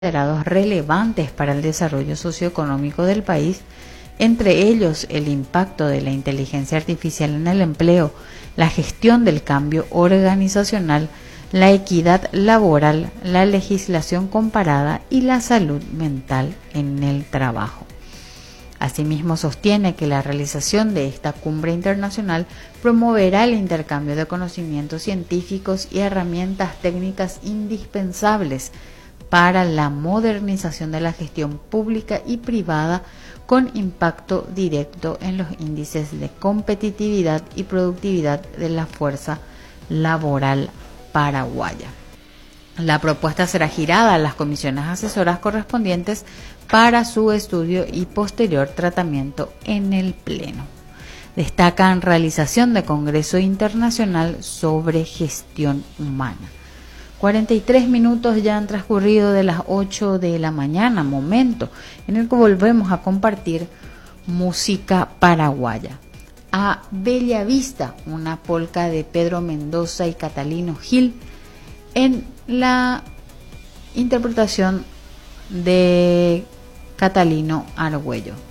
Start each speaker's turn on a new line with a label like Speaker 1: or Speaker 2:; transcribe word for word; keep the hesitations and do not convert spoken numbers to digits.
Speaker 1: considerados relevantes para el desarrollo socioeconómico del país, entre ellos el impacto de la inteligencia artificial en el empleo, la gestión del cambio organizacional, la equidad laboral, la legislación comparada y la salud mental en el trabajo. Asimismo, sostiene que la realización de esta cumbre internacional promoverá el intercambio de conocimientos científicos y herramientas técnicas indispensables para la modernización de la gestión pública y privada con impacto directo en los índices de competitividad y productividad de la fuerza laboral paraguaya. La propuesta será girada a las comisiones asesoras correspondientes para su estudio y posterior tratamiento en el Pleno. Destacan realización de Congreso Internacional sobre Gestión Humana. cuarenta y tres minutos ya han transcurrido de las ocho de la mañana, momento en el que volvemos a compartir música paraguaya. A Bella Vista, una polca de Pedro Mendoza y Catalino Gil, en la interpretación de Catalino Argüello.